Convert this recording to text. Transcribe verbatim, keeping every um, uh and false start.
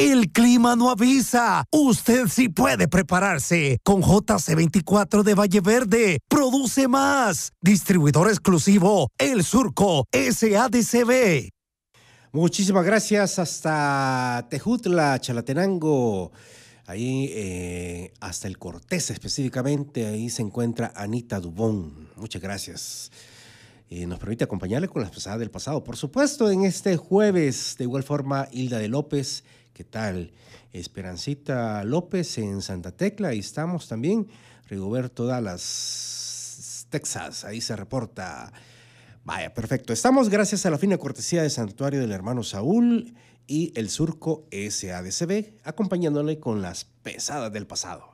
El clima no avisa. Usted sí puede prepararse. Con J C veinticuatro de Valle Verde. Produce más. Distribuidor exclusivo. El Surco S A D C B. Muchísimas gracias hasta Tejutla, Chalatenango. Ahí eh, hasta el Cortés específicamente. Ahí se encuentra Anita Dubón. Muchas gracias. Eh, nos permite acompañarle con las pesadas del pasado. Por supuesto, en este jueves, de igual forma, Hilda de López. ¿Qué tal? Esperancita López en Santa Tecla. Ahí estamos también. Rigoberto Dallas, Texas. Ahí se reporta. Vaya, perfecto. Estamos gracias a la fina cortesía de Santuario del Hermano Saúl y el Surco S A D C B, acompañándole con las pesadas del pasado.